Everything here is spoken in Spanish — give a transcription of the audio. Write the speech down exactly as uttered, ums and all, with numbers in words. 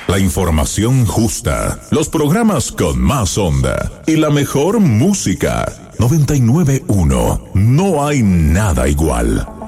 La información justa, los programas con más onda y la mejor música. noventa y nueve punto uno. No hay nada igual.